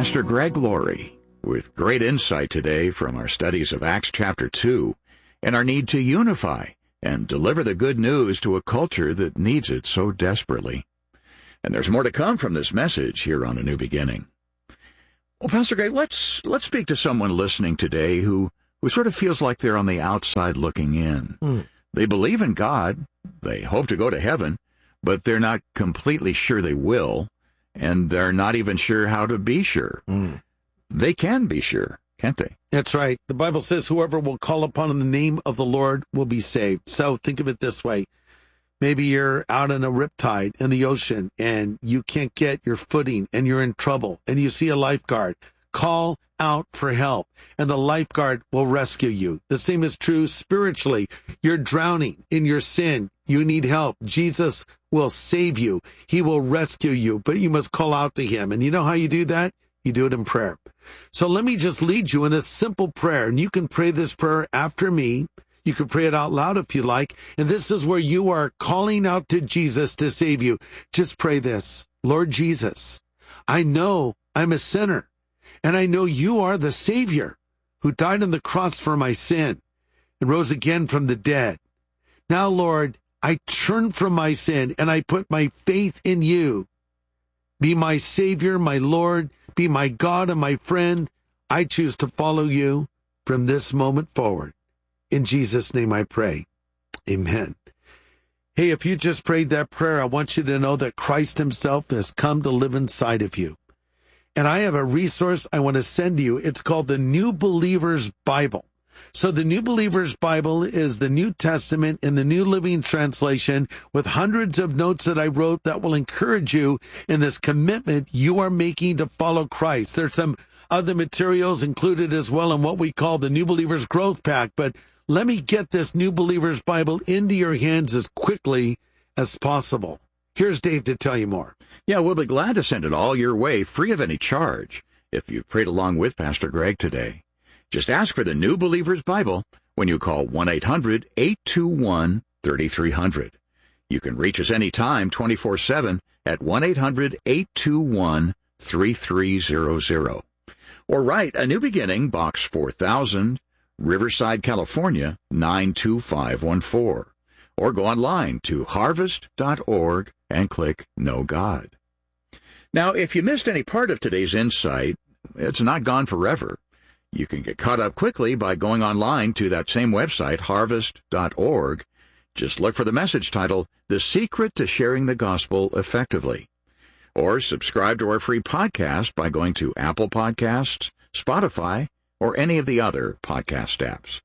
Pastor Greg Laurie with great insight today from our studies of Acts chapter 2 and our need to unify and deliver the good news to a culture that needs it so desperately. And there's more to come from this message here on A New Beginning. Well, Pastor Greg, let's speak to someone listening today who sort of feels like they're on the outside looking in. They believe in God, they hope to go to heaven, but they're not completely sure they will, and they're not even sure how to be sure. They can be sure, can't they? That's right. The Bible says whoever will call upon the name of the Lord will be saved. So think of it this way. Maybe you're out in a riptide in the ocean and you can't get your footing and you're in trouble and you see a lifeguard. Call out for help and the lifeguard will rescue you. The same is true spiritually. You're drowning in your sin. You need help. Jesus will save you. He will rescue you, but you must call out to him. And you know how you do that? You do it in prayer. So let me just lead you in a simple prayer, and you can pray this prayer after me. You can pray it out loud if you like. And this is where you are calling out to Jesus to save you. Just pray this. Lord Jesus, I know I'm a sinner, and I know you are the Savior who died on the cross for my sin and rose again from the dead. Now, Lord, I turn from my sin and I put my faith in you. Be my Savior, my Lord, be my God and my friend. I choose to follow you from this moment forward. In Jesus' name I pray. Amen. Hey, if you just prayed that prayer, I want you to know that Christ himself has come to live inside of you. And I have a resource I want to send you. It's called the New Believer's Bible. So the New Believer's Bible is the New Testament in the New Living Translation with hundreds of notes that I wrote that will encourage you in this commitment you are making to follow Christ. There's some other materials included as well in what we call the New Believer's Growth Pack, but let me get this New Believer's Bible into your hands as quickly as possible. Here's Dave to tell you more. Yeah, we'll be glad to send it all your way, free of any charge, if you've prayed along with Pastor Greg today. Just ask for the New Believer's Bible when you call 1-800-821-3300. You can reach us anytime, 24/7, at 1-800-821-3300. Or write A New Beginning, Box 4000, Riverside, California, 92514. Or go online to harvest.org and click Know God. Now, if you missed any part of today's insight, it's not gone forever. You can get caught up quickly by going online to that same website, harvest.org. Just look for the message title, The Secret to Sharing the Gospel Effectively. Or subscribe to our free podcast by going to Apple Podcasts, Spotify, or any of the other podcast apps.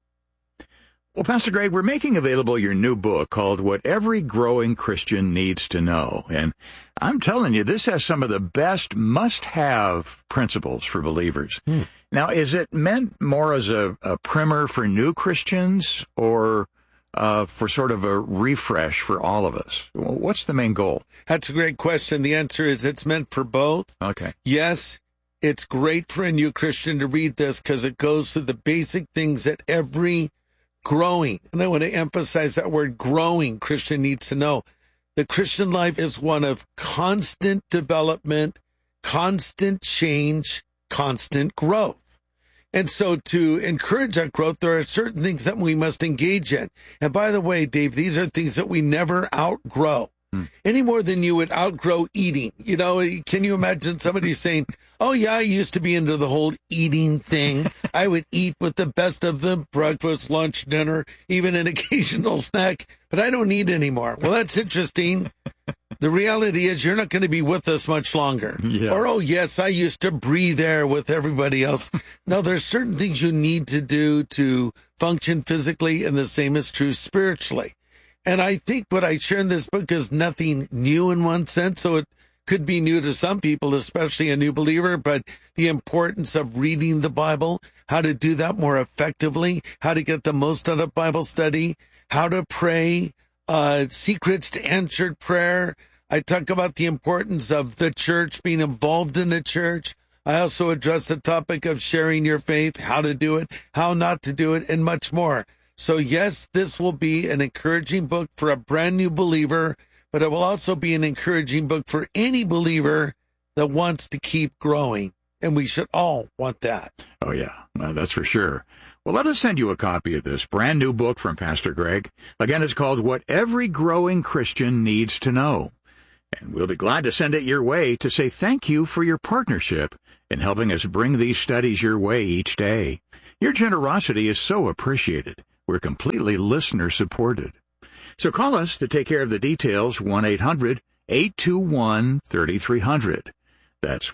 Well, Pastor Greg, we're making available your new book called What Every Growing Christian Needs to Know. And I'm telling you, this has some of the best must-have principles for believers. Now, is it meant more as a primer for new Christians or for sort of a refresh for all of us? What's the main goal? That's a great question. The answer is it's meant for both. Okay. Yes, it's great for a new Christian to read this because it goes through the basic things that every growing, and I want to emphasize that word growing, Christian needs to know. The Christian life is one of constant development, constant change, constant growth. And so to encourage that growth, there are certain things that we must engage in. And by the way, Dave, these are things that we never outgrow. Any more than you would outgrow eating. You know, can you imagine somebody saying, oh, yeah, I used to be into the whole eating thing. I would eat with the best of them, breakfast, lunch, dinner, even an occasional snack, but I don't eat anymore. Well, that's interesting. The reality is you're not going to be with us much longer. Yeah. Or, oh, yes, I used to breathe air with everybody else. No, there's certain things you need to do to function physically, and the same is true spiritually. And I think what I share in this book is nothing new in one sense, so it could be new to some people, especially a new believer, but the importance of reading the Bible, how to do that more effectively, how to get the most out of Bible study, how to pray, secrets to answered prayer. I talk about the importance of the church, being involved in the church. I also address the topic of sharing your faith, how to do it, how not to do it, and much more. So yes, this will be an encouraging book for a brand new believer, but it will also be an encouraging book for any believer that wants to keep growing And we should all want that. Oh, yeah, that's for sure. Well, let us send you a copy of this brand new book from Pastor Greg. Again, it's called What Every Growing Christian Needs to Know. And we'll be glad to send it your way to say thank you for your partnership in helping us bring these studies your way each day. Your generosity is so appreciated. We're completely listener-supported. So call us to take care of the details, 1-800-821-3300. That's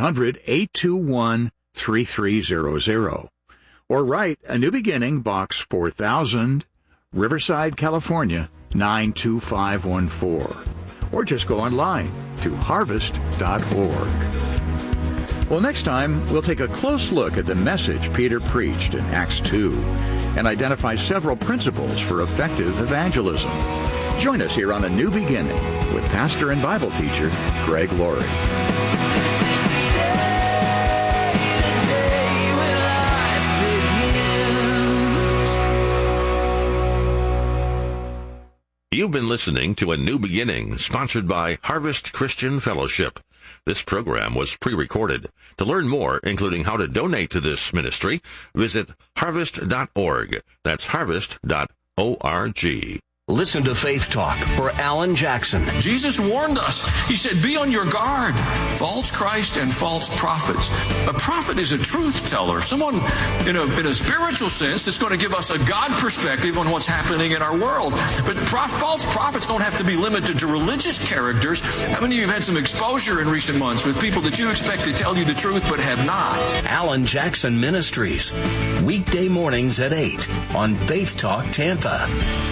1-800-821-3300. Or write A New Beginning, Box 4000, Riverside, California, 92514. Or just go online to harvest.org. Well, next time, we'll take a close look at the message Peter preached in Acts 2 and identify several principles for effective evangelism. Join us here on A New Beginning with pastor and Bible teacher Greg Laurie. You've been listening to A New Beginning, sponsored by Harvest Christian Fellowship. This program was pre-recorded. To learn more, including how to donate to this ministry, visit harvest.org. That's harvest.org. Listen to Faith Talk for Alan Jackson. Jesus warned us. He said, be on your guard. False Christ and false prophets. A prophet is a truth teller. Someone in a spiritual sense that's going to give us a God perspective on what's happening in our world. But false prophets don't have to be limited to religious characters. How many of you have had some exposure in recent months with people that you expect to tell you the truth but have not? Alan Jackson Ministries. Weekday mornings at 8 on Faith Talk Tampa.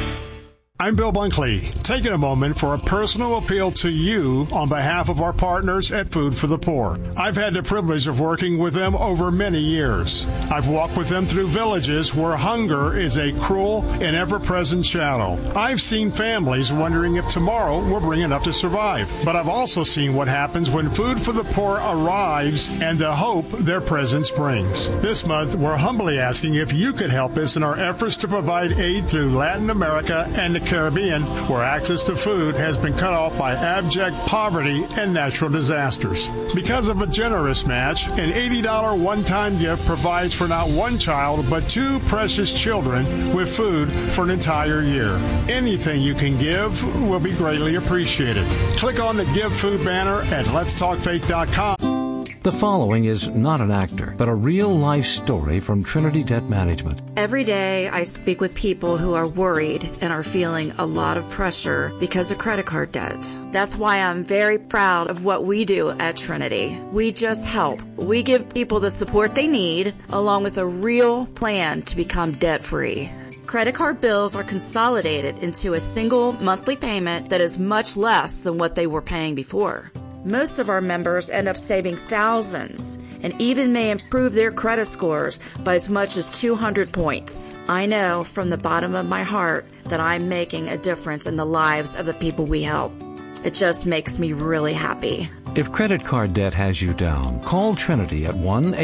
I'm Bill Bunkley, taking a moment for a personal appeal to you on behalf of our partners at Food for the Poor. I've had the privilege of working with them over many years. I've walked with them through villages where hunger is a cruel and ever-present shadow. I've seen families wondering if tomorrow will bring enough to survive. But I've also seen what happens when Food for the Poor arrives and the hope their presence brings. This month, we're humbly asking if you could help us in our efforts to provide aid through Latin America and the Caribbean, where access to food has been cut off by abject poverty and natural disasters. Because of a generous match, an $80 one-time gift provides for not one child, but two precious children with food for an entire year. Anything you can give will be greatly appreciated. Click on the Give Food banner at letstalkfaith.com. The following is not an actor, but a real-life story from Trinity Debt Management. Every day I speak with people who are worried and are feeling a lot of pressure because of credit card debt. That's why I'm very proud of what we do at Trinity. We just help. We give people the support they need, along with a real plan to become debt-free. Credit card bills are consolidated into a single monthly payment that is much less than what they were paying before. Most of our members end up saving thousands and even may improve their credit scores by as much as 200 points. I know from the bottom of my heart that I'm making a difference in the lives of the people we help. It just makes me really happy. If credit card debt has you down, call Trinity at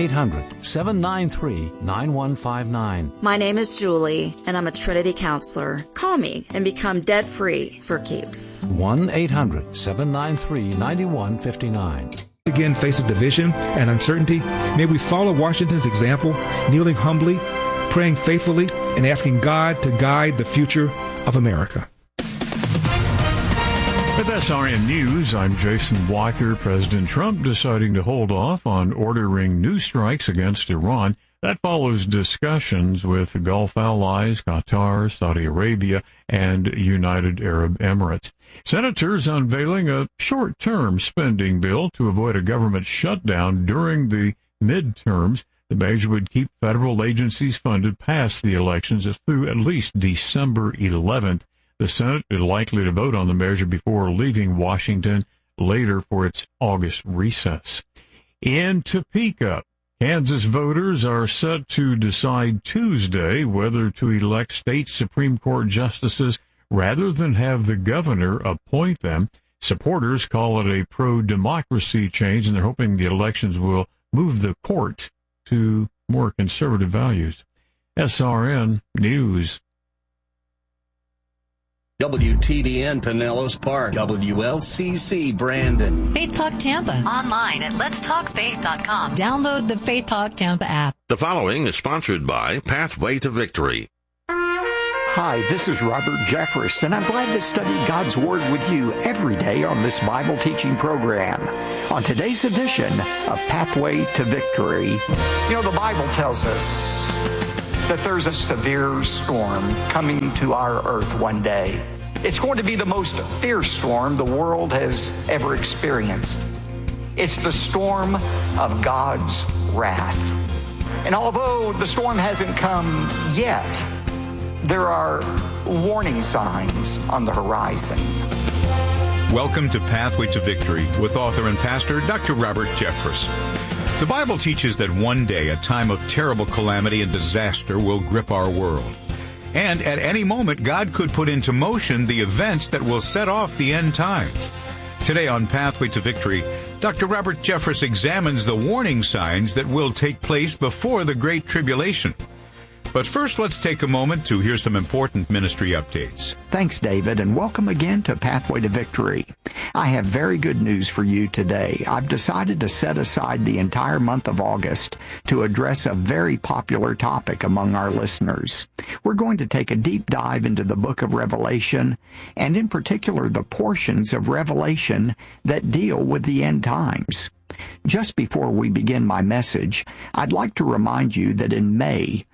1-800-793-9159. My name is Julie, and I'm a Trinity counselor. Call me and become debt-free for keeps. 1-800-793-9159. Again, face of division and uncertainty, may we follow Washington's example, kneeling humbly, praying faithfully, and asking God to guide the future of America. With SRN News, I'm Jason Walker. President Trump deciding to hold off on ordering new strikes against Iran. That follows discussions with the Gulf allies, Qatar, Saudi Arabia, and United Arab Emirates. Senators unveiling a short-term spending bill to avoid a government shutdown during the midterms. The measure would keep federal agencies funded past the elections through at least December 11th. The Senate is likely to vote on the measure before leaving Washington later for its August recess. In Topeka, Kansas voters are set to decide Tuesday whether to elect state Supreme Court justices rather than have the governor appoint them. Supporters call it a pro-democracy change, and they're hoping the elections will move the court to more conservative values. SRN News. WTBN Pinellas Park, WLCC Brandon. Faith Talk Tampa. Online at letstalkfaith.com. Download the Faith Talk Tampa app. The following is sponsored by Pathway to Victory. Hi, this is Robert Jeffress, and I'm glad to study God's Word with you every day on this Bible teaching program. On today's edition of Pathway to Victory, you know, the Bible tells us that there's a severe storm coming to our earth one day. It's going to be the most fierce storm the world has ever experienced. It's the storm of God's wrath. And although the storm hasn't come yet, there are warning signs on the horizon. Welcome to Pathway to Victory with author and pastor Dr. Robert Jeffress. The Bible teaches that one day a time of terrible calamity and disaster will grip our world. And at any moment, God could put into motion the events that will set off the end times. Today on Pathway to Victory, Dr. Robert Jeffress examines the warning signs that will take place before the Great Tribulation. But first, let's take a moment to hear some important ministry updates. Thanks, David, and welcome again to Pathway to Victory. I have very good news for you today. I've decided to set aside the entire month of August to address a very popular topic among our listeners. We're going to take a deep dive into the book of Revelation, and in particular the portions of Revelation that deal with the end times. Just before we begin my message, I'd like to remind you that in May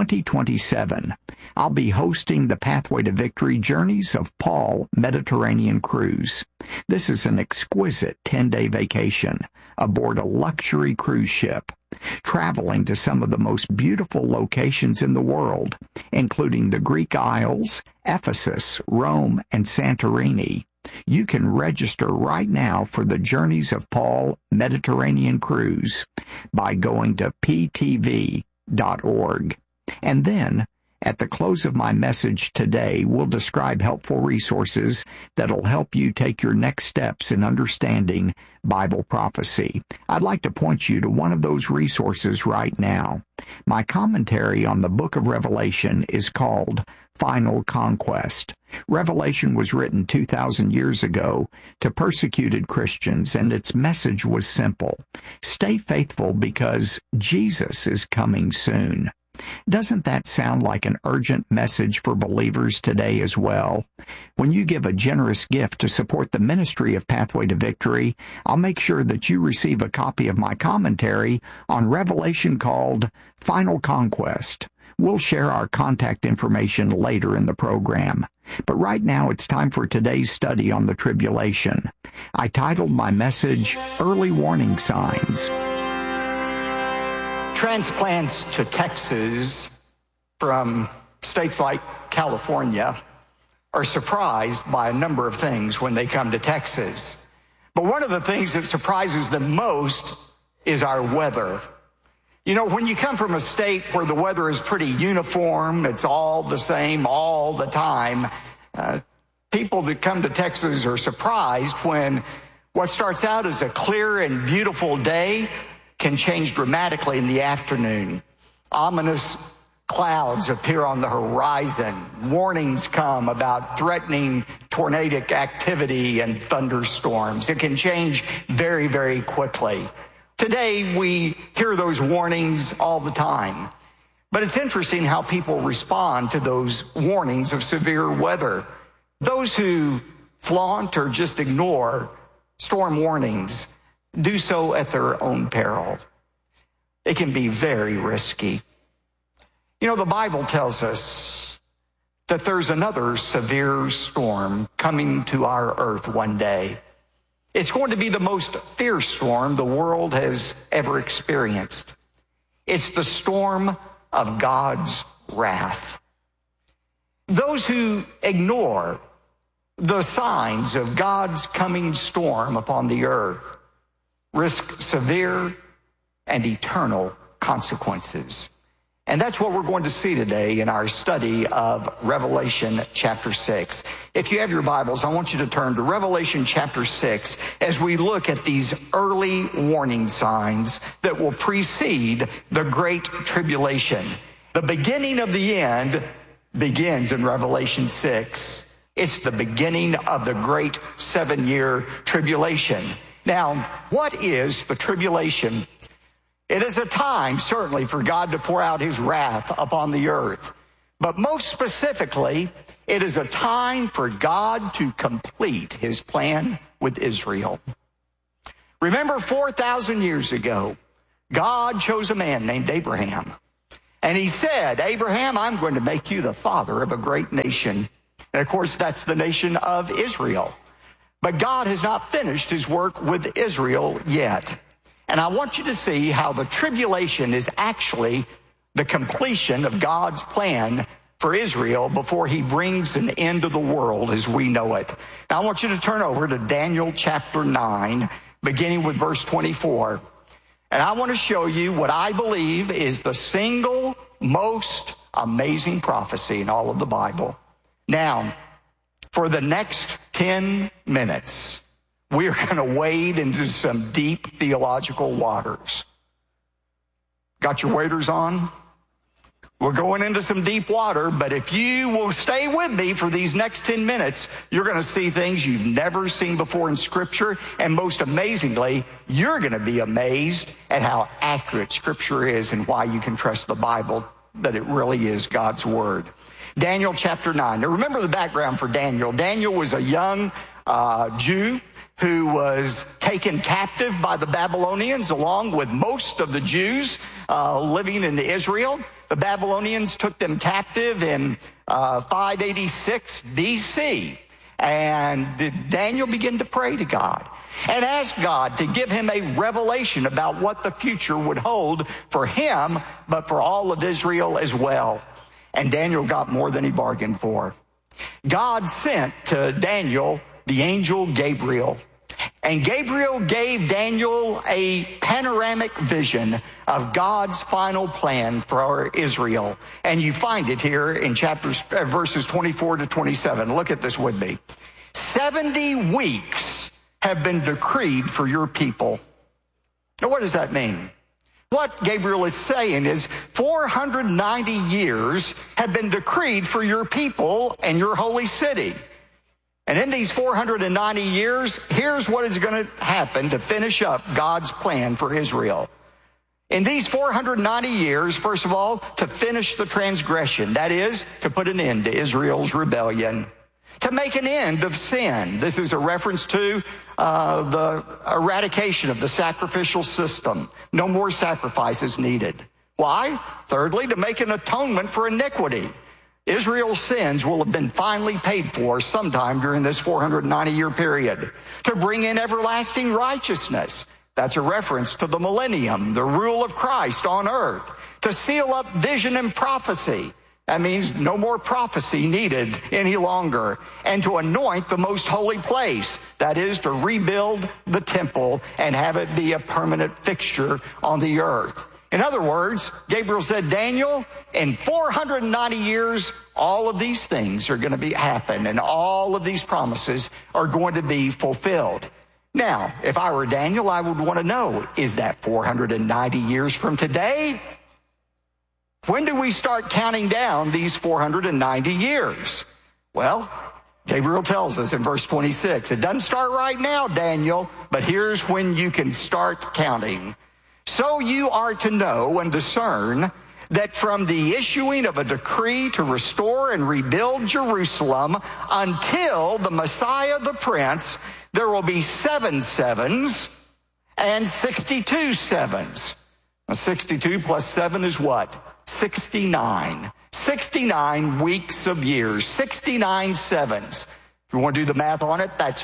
2027, I'll be hosting the Pathway to Victory Journeys of Paul Mediterranean Cruise. This is an exquisite 10-day vacation aboard a luxury cruise ship, traveling to some of the most beautiful locations in the world, including the Greek Isles, Ephesus, Rome, and Santorini. You can register right now for the Journeys of Paul Mediterranean Cruise by going to ptv.org. And then, at the close of my message today, we'll describe helpful resources that'll help you take your next steps in understanding Bible prophecy. I'd like to point you to one of those resources right now. My commentary on the book of Revelation is called Final Conquest. Revelation was written 2,000 years ago to persecuted Christians, and its message was simple. Stay faithful because Jesus is coming soon. Doesn't that sound like an urgent message for believers today as well? When you give a generous gift to support the ministry of Pathway to Victory, I'll make sure that you receive a copy of my commentary on Revelation called Final Conquest. We'll share our contact information later in the program. But right now it's time for today's study on the tribulation. I titled my message, Early Warning Signs. Transplants to Texas from states like California are surprised by a number of things when they come to Texas. But one of the things that surprises them most is our weather. You know, when you come from a state where the weather is pretty uniform, it's all the same all the time, people that come to Texas are surprised when what starts out as a clear and beautiful day can change dramatically in the afternoon. Ominous clouds appear on the horizon. Warnings come about threatening tornadic activity and thunderstorms. It can change very, very quickly. Today, we hear those warnings all the time. But it's interesting how people respond to those warnings of severe weather. Those who flaunt or just ignore storm warnings do so at their own peril. It can be very risky. You know, the Bible tells us that there's another severe storm coming to our earth one day. It's going to be the most fierce storm the world has ever experienced. It's the storm of God's wrath. Those who ignore the signs of God's coming storm upon the earth risk severe and eternal consequences. And that's what we're going to see today in our study of Revelation chapter 6. If you have your Bibles, I want you to turn to Revelation chapter 6 as we look at these early warning signs that will precede the Great Tribulation. The beginning of the end begins in Revelation 6. It's the beginning of the great 7-year tribulation. Now, what is the tribulation? It is a time, certainly, for God to pour out his wrath upon the earth. But most specifically, it is a time for God to complete his plan with Israel. Remember, 4,000 years ago, God chose a man named Abraham. And he said, Abraham, I'm going to make you the father of a great nation. And of course, that's the nation of Israel. But God has not finished his work with Israel yet. And I want you to see how the tribulation is actually the completion of God's plan for Israel before he brings an end to the world as we know it. Now, I want you to turn over to Daniel chapter 9, beginning with verse 24. And I want to show you what I believe is the single most amazing prophecy in all of the Bible. Now, for the next 10 minutes, we are going to wade into some deep theological waters. Got your waders on? We're going into some deep water, but if you will stay with me for these next 10 minutes, you're going to see things you've never seen before in Scripture, and most amazingly, you're going to be amazed at how accurate Scripture is and why you can trust the Bible, that it really is God's Word. Daniel chapter 9. Now remember the background for Daniel. Daniel was a young Jew who was taken captive by the Babylonians along with most of the Jews living in Israel. The Babylonians took them captive in 586 BC. And Daniel began to pray to God and ask God to give him a revelation about what the future would hold for him, but for all of Israel as well. And Daniel got more than he bargained for. God sent to Daniel the angel Gabriel. And Gabriel gave Daniel a panoramic vision of God's final plan for Israel. And you find it here in verses 24 to 27. Look at this with me. 70 weeks have been decreed for your people. Now, what does that mean? What Gabriel is saying is 490 years have been decreed for your people and your holy city. And in these 490 years, here's what is going to happen to finish up God's plan for Israel. In these 490 years, first of all, to finish the transgression, that is, to put an end to Israel's rebellion. To make an end of sin. This is a reference to the eradication of the sacrificial system. No more sacrifices needed. Why? Thirdly, to make an atonement for iniquity. Israel's sins will have been finally paid for sometime during this 490-year period. To bring in everlasting righteousness. That's a reference to the millennium, the rule of Christ on earth. To seal up vision and prophecy. That means no more prophecy needed any longer. And to anoint the most holy place. That is to rebuild the temple and have it be a permanent fixture on the earth. In other words, Gabriel said, Daniel, in 490 years, all of these things are going to happen, and all of these promises are going to be fulfilled. Now, if I were Daniel, I would want to know, is that 490 years from today? When do we start counting down these 490 years? Well, Gabriel tells us in verse 26, it doesn't start right now, Daniel, but here's when you can start counting. So you are to know and discern that from the issuing of a decree to restore and rebuild Jerusalem until the Messiah the Prince, there will be 7 sevens and 62 sevens. Now, 62 plus 7 is what? 69. 69 weeks of years. 69 sevens. If you want to do the math on it, that's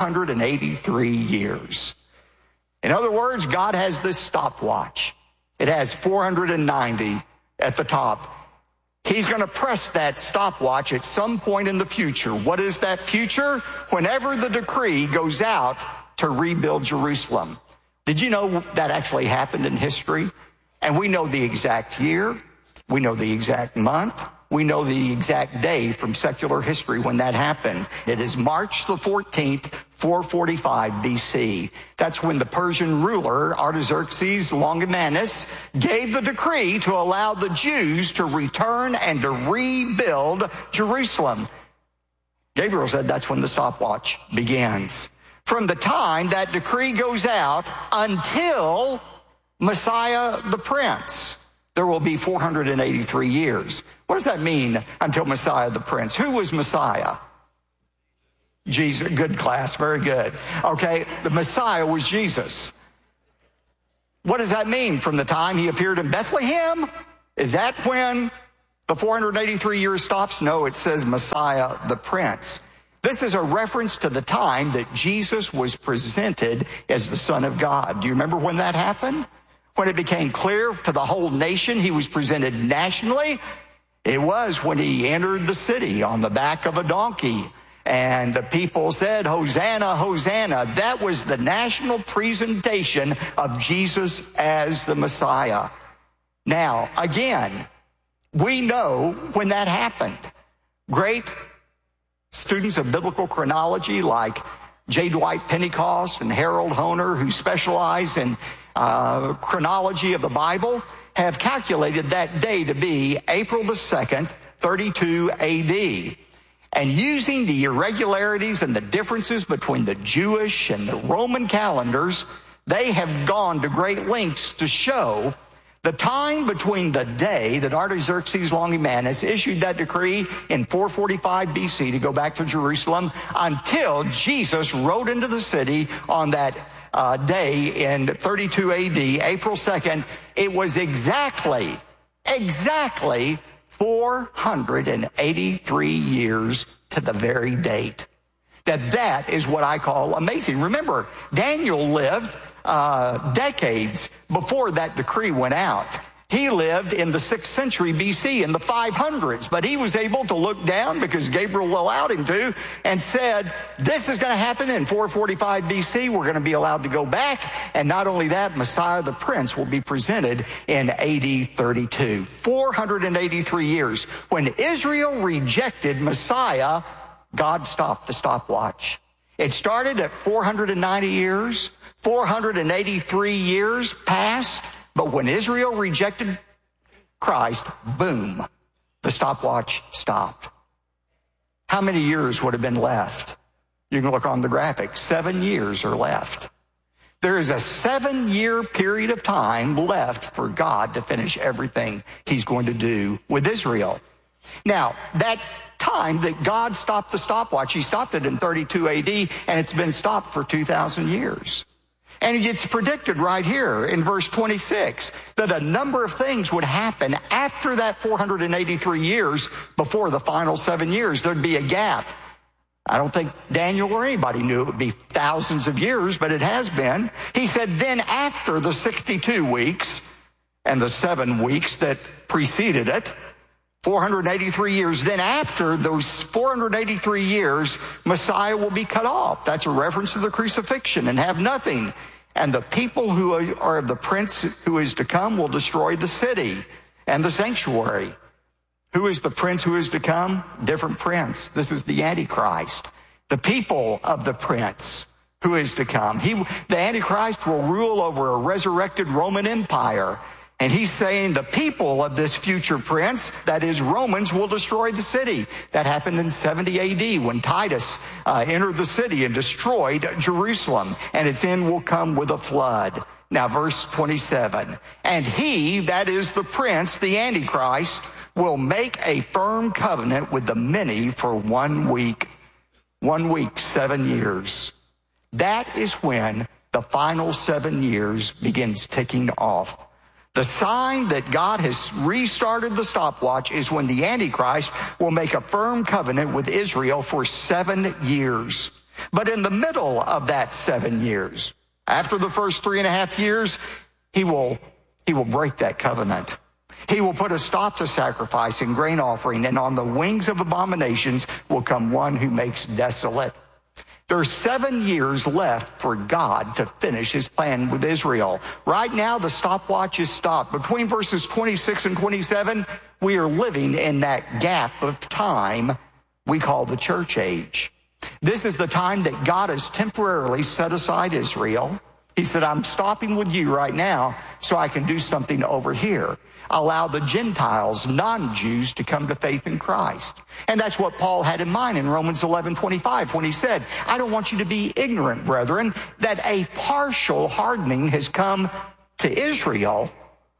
483 years. In other words, God has this stopwatch. It has 490 at the top. He's going to press that stopwatch at some point in the future. What is that future? Whenever the decree goes out to rebuild Jerusalem. Did you know that actually happened in history? And we know the exact year. We know the exact month. We know the exact day from secular history when that happened. It is March the 14th, 445 BC. That's when the Persian ruler, Artaxerxes Longimanus, gave the decree to allow the Jews to return and to rebuild Jerusalem. Gabriel said that's when the stopwatch begins. From the time that decree goes out until Messiah the Prince, there will be 483 years. What does that mean, until Messiah the Prince? Who was Messiah? Jesus. Good class, very good. Okay, the Messiah was Jesus. What does that mean? From the time he appeared in Bethlehem? Is that when the 483 years stops? No, it says Messiah the Prince. This is a reference to the time that Jesus was presented as the Son of God. Do you remember when that happened? When it became clear to the whole nation he was presented nationally? It was when he entered the city on the back of a donkey. And the people said, Hosanna, Hosanna. That was the national presentation of Jesus as the Messiah. Now, again, we know when that happened. Great students of biblical chronology like J. Dwight Pentecost and Harold Honer, who specialize in chronology of the Bible, have calculated that day to be April the 2nd, 32 AD. And using the irregularities and the differences between the Jewish and the Roman calendars, they have gone to great lengths to show the time between the day that Artaxerxes Longimanus issued that decree in 445 BC to go back to Jerusalem until Jesus rode into the city on that day in 32 AD, April 2nd. It was exactly 483 years to the very date. That is what I call amazing. Remember, Daniel lived decades before that decree went out. He lived in the 6th century BC, in the 500s, but he was able to look down, because Gabriel allowed him to, and said, this is going to happen in 445 BC. We're going to be allowed to go back. And not only that, Messiah the Prince will be presented in AD 32. 483 years. When Israel rejected Messiah, God stopped the stopwatch. It started at 490 years. 483 years passed. But when Israel rejected Christ, boom, the stopwatch stopped. How many years would have been left? You can look on the graphic. 7 years are left. There is a 7-year period of time left for God to finish everything he's going to do with Israel. Now, that time that God stopped the stopwatch, he stopped it in 32 AD, and it's been stopped for 2,000 years. And it's predicted right here in verse 26 that a number of things would happen after that 483 years before the final 7 years. There'd be a gap. I don't think Daniel or anybody knew it would be thousands of years, but it has been. He said then after the 62 weeks and the 7 weeks that preceded it, 483 years, then after those 483 years, Messiah will be cut off. That's a reference to the crucifixion, and have nothing. And the people who are of the prince who is to come will destroy the city and the sanctuary. Who is the prince who is to come? Different prince. This is the Antichrist. The people of the prince who is to come. The Antichrist will rule over a resurrected Roman Empire. And he's saying the people of this future prince, that is Romans, will destroy the city. That happened in 70 AD when Titus entered the city and destroyed Jerusalem. And its end will come with a flood. Now, verse 27. And he, that is the prince, the Antichrist, will make a firm covenant with the many for 1 week. 1 week, 7 years. That is when the final 7 years begins ticking off. The sign that God has restarted the stopwatch is when the Antichrist will make a firm covenant with Israel for 7 years. But in the middle of that 7 years, after the first 3.5 years, he will break that covenant. He will put a stop to sacrifice and grain offering, and on the wings of abominations will come one who makes desolate. There's 7 years left for God to finish his plan with Israel. Right now, the stopwatch is stopped. Between verses 26 and 27, we are living in that gap of time we call the church age. This is the time that God has temporarily set aside Israel. He said, I'm stopping with you right now so I can do something over here. Allow the Gentiles, non-Jews, to come to faith in Christ. And that's what Paul had in mind in Romans 11:25 when he said, I don't want you to be ignorant, brethren, that a partial hardening has come to Israel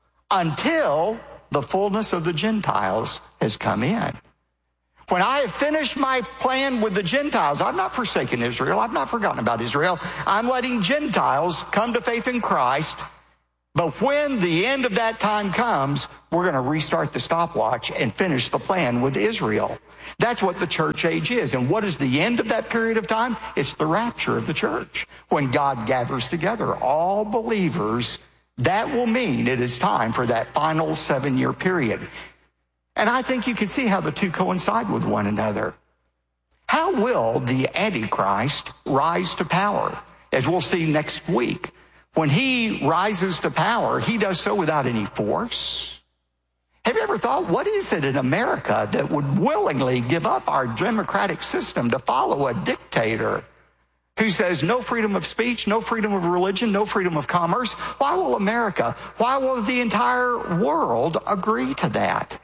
until the fullness of the Gentiles has come in. When I have finished my plan with the Gentiles, I've not forsaken Israel. I've not forgotten about Israel. I'm letting Gentiles come to faith in Christ. But when the end of that time comes, we're going to restart the stopwatch and finish the plan with Israel. That's what the church age is. And what is the end of that period of time? It's the rapture of the church. When God gathers together all believers, that will mean it is time for that final 7-year period. And I think you can see how the two coincide with one another. How will the Antichrist rise to power? As we'll see next week. When he rises to power, he does so without any force. Have you ever thought, what is it in America that would willingly give up our democratic system to follow a dictator who says no freedom of speech, no freedom of religion, no freedom of commerce? Why will America, why will the entire world agree to that?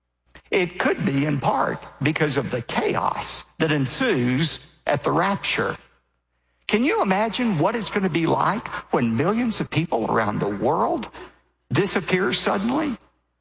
It could be in part because of the chaos that ensues at the rapture. Can you imagine what it's going to be like when millions of people around the world disappear suddenly?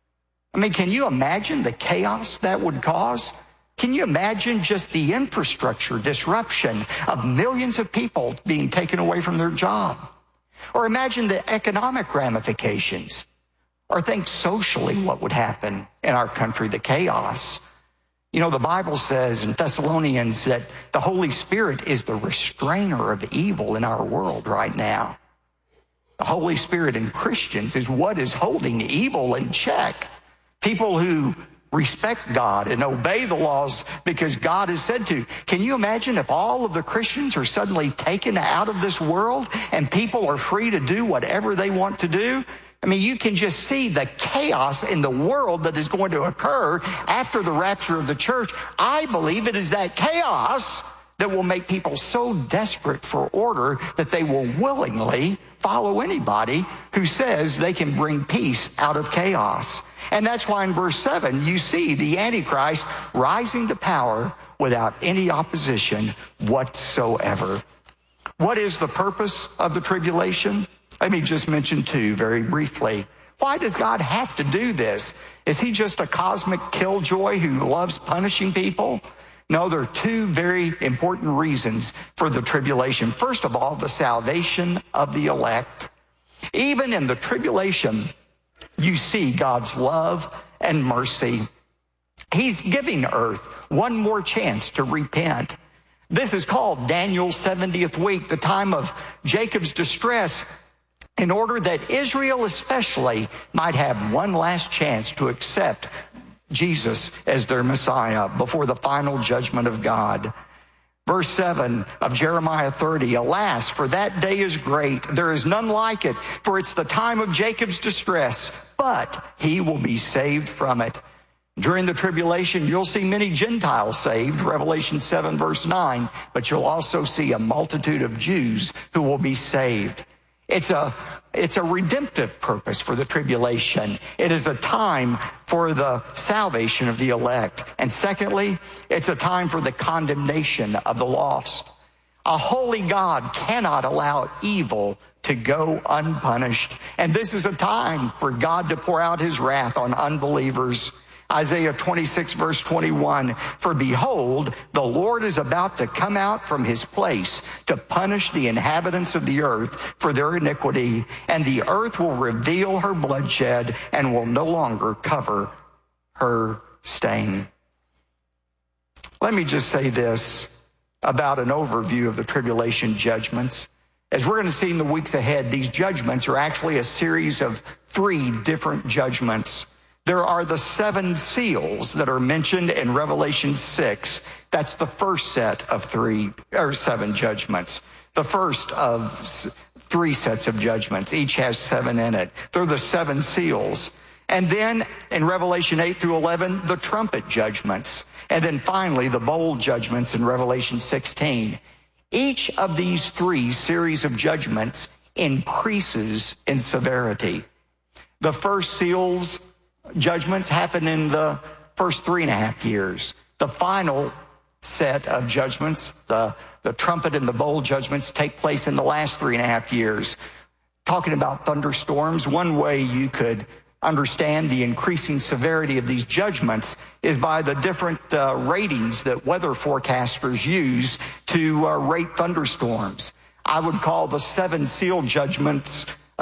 I mean, can you imagine the chaos that would cause? Can you imagine just the infrastructure disruption of millions of people being taken away from their job? Or imagine the economic ramifications. Or think socially what would happen in our country, the chaos. You know, the Bible says in Thessalonians that the Holy Spirit is the restrainer of evil in our world right now. The Holy Spirit in Christians is what is holding evil in check. People who respect God and obey the laws because God has said to. Can you imagine if all of the Christians are suddenly taken out of this world and people are free to do whatever they want to do? I mean, you can just see the chaos in the world that is going to occur after the rapture of the church. I believe it is that chaos that will make people so desperate for order that they will willingly follow anybody who says they can bring peace out of chaos. And that's why in verse 7, you see the Antichrist rising to power without any opposition whatsoever. What is the purpose of the tribulation? Let me just mention two very briefly. Why does God have to do this? Is he just a cosmic killjoy who loves punishing people? No, there are two very important reasons for the tribulation. First of all, the salvation of the elect. Even in the tribulation, you see God's love and mercy. He's giving earth one more chance to repent. This is called Daniel's 70th week, the time of Jacob's distress, in order that Israel especially might have one last chance to accept Jesus as their Messiah before the final judgment of God. Verse 7 of Jeremiah 30, alas, for that day is great. There is none like it, for it's the time of Jacob's distress, but he will be saved from it. During the tribulation, you'll see many Gentiles saved, Revelation 7 verse 9, but you'll also see a multitude of Jews who will be saved. It's a redemptive purpose for the tribulation. It is a time for the salvation of the elect. And secondly, it's a time for the condemnation of the lost. A holy God cannot allow evil to go unpunished. And this is a time for God to pour out his wrath on unbelievers. Isaiah 26 verse 21, for behold, the Lord is about to come out from his place to punish the inhabitants of the earth for their iniquity, and the earth will reveal her bloodshed and will no longer cover her stain. Let me just say this about an overview of the tribulation judgments. As we're going to see in the weeks ahead, these judgments are actually a series of 3 different judgments. There are the 7 seals that are mentioned in Revelation 6. That's the first set of 7 judgments. The first of 3 sets of judgments. Each has 7 in it. They're the 7 seals. And then in Revelation 8 through 11, the trumpet judgments. And then finally, the bowl judgments in Revelation 16. Each of these 3 series of judgments increases in severity. The first seal's judgments happen in the first 3.5 years. The final set of judgments, the trumpet and the bowl judgments, take place in the last 3.5 years. Talking about thunderstorms, one way you could understand the increasing severity of these judgments is by the different ratings that weather forecasters use to rate thunderstorms. I would call the 7 seal judgments a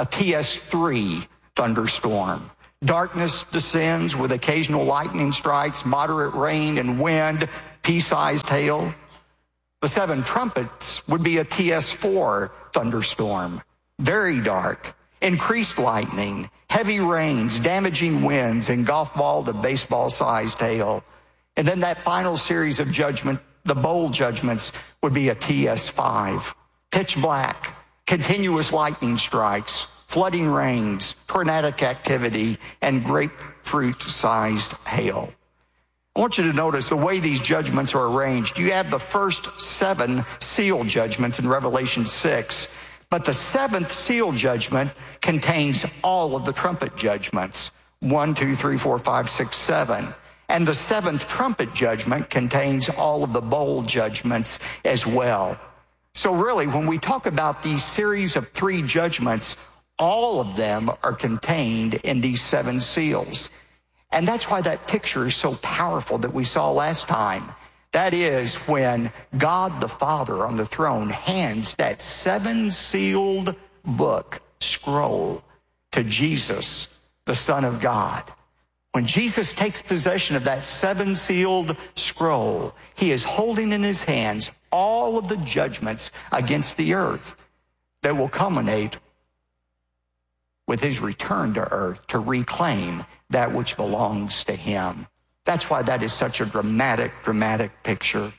TS3 thunderstorm. Darkness descends with occasional lightning strikes, moderate rain and wind, pea-sized hail. The 7 trumpets would be a TS4 thunderstorm. Very dark, increased lightning, heavy rains, damaging winds, and golf ball to baseball-sized hail. And then that final series of judgment, the bowl judgments, would be a TS5. Pitch black, continuous lightning strikes, flooding rains, tornadic activity, and grapefruit-sized hail. I want you to notice the way these judgments are arranged. You have the first 7 seal judgments in Revelation 6, but the 7th seal judgment contains all of the trumpet judgments, 1, 2, 3, 4, 5, 6, 7. And the 7th trumpet judgment contains all of the bowl judgments as well. So really, when we talk about these series of 3 judgments, all of them are contained in these 7 seals. And that's why that picture is so powerful that we saw last time. That is when God the Father on the throne hands that 7-sealed book, scroll, to Jesus, the Son of God. When Jesus takes possession of that 7-sealed scroll, he is holding in his hands all of the judgments against the earth that will culminate with his return to earth to reclaim that which belongs to him. That's why that is such a dramatic picture.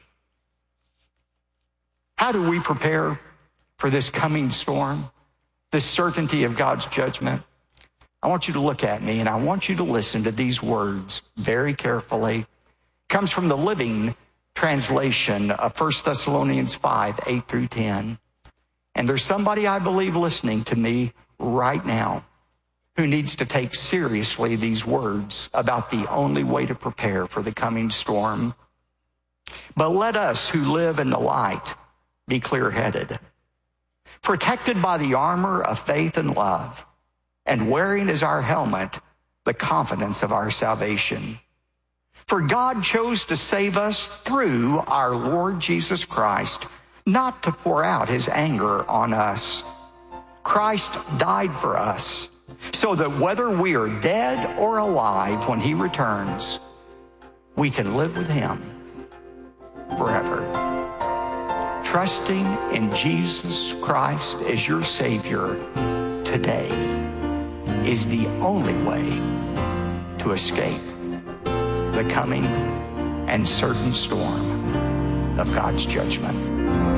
How do we prepare for this coming storm, this certainty of God's judgment? I want you to look at me and I want you to listen to these words very carefully. It comes from the Living Translation of 1 Thessalonians 5, 8 through 10. And there's somebody, I believe, listening to me right now who needs to take seriously these words about the only way to prepare for the coming storm. But let us who live in the light be clear-headed, protected by the armor of faith and love, and wearing as our helmet the confidence of our salvation. For God chose to save us through our Lord Jesus Christ, not to pour out his anger on us. Christ died for us, so that whether we are dead or alive when he returns, we can live with him forever. Trusting in Jesus Christ as your Savior today is the only way to escape the coming and certain storm of God's judgment.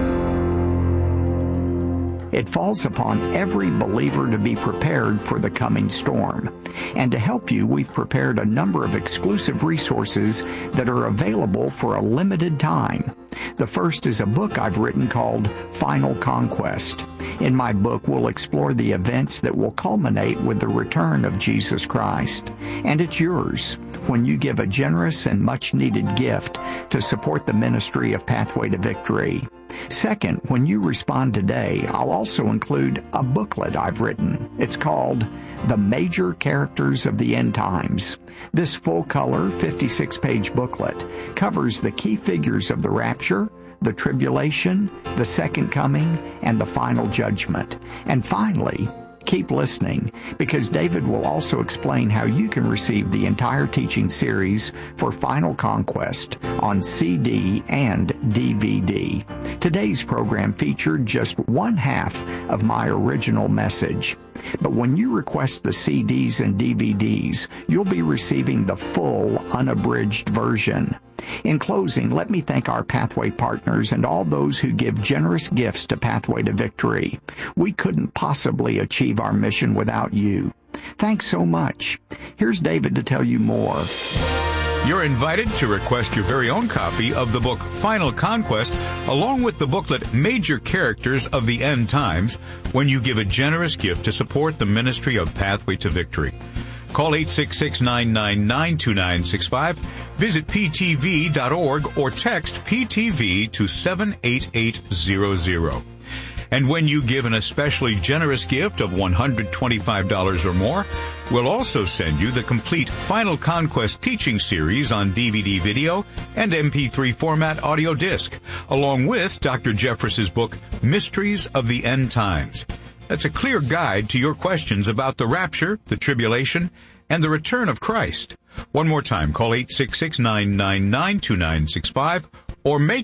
It falls upon every believer to be prepared for the coming storm. And to help you, we've prepared a number of exclusive resources that are available for a limited time. The first is a book I've written called Final Conquest. In my book, we'll explore the events that will culminate with the return of Jesus Christ. And it's yours when you give a generous and much-needed gift to support the ministry of Pathway to Victory. Second, when you respond today, I'll also include a booklet I've written. It's called The Major Characters of the End Times. This full-color, 56-page booklet covers the key figures of the rapture, the tribulation, the second coming, and the final judgment. And finally, keep listening, because David will also explain how you can receive the entire teaching series for Final Conquest on CD and DVD. Today's program featured just one half of my original message. But when you request the CDs and DVDs, you'll be receiving the full, unabridged version. In closing, let me thank our Pathway partners and all those who give generous gifts to Pathway to Victory. We couldn't possibly achieve our mission without you. Thanks so much. Here's David to tell you more. You're invited to request your very own copy of the book Final Conquest, along with the booklet Major Characters of the End Times, when you give a generous gift to support the ministry of Pathway to Victory. Call 866-999-2965, visit ptv.org, or text PTV to 78800. And when you give an especially generous gift of $125 or more, we'll also send you the complete Final Conquest teaching series on DVD video and MP3 format audio disc, along with Dr. Jeffress's book, Mysteries of the End Times. That's a clear guide to your questions about the rapture, the tribulation, and the return of Christ. One more time, call 866-999-2965 or make